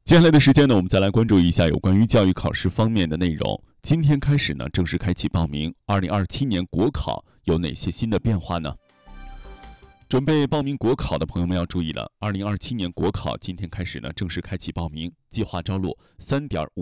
接下来的时间呢，我们再来关注一下有关于教育考试方面的内容。今天开始呢，正式开启报名。2027年国考有哪些新的变化呢？准备报名国考的朋友们要注意了，2027年国考今天开始呢，正式开启报名，计划招录3.5